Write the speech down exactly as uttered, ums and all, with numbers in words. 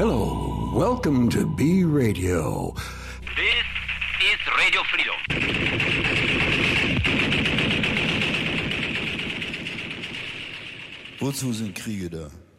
Hello, welcome to B Radio. This is Radio Freedom. Wozu sind Kriege da?